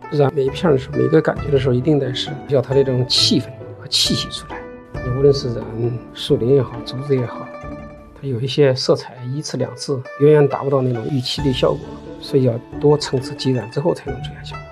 染每一片的时候，每个感觉的时候，一定得是要它的这种气氛和气息出来。你无论是染树林也好，竹子也好，它有一些色彩一次两次远远达不到那种预期的效果，所以要多层次积染之后才能出现效果。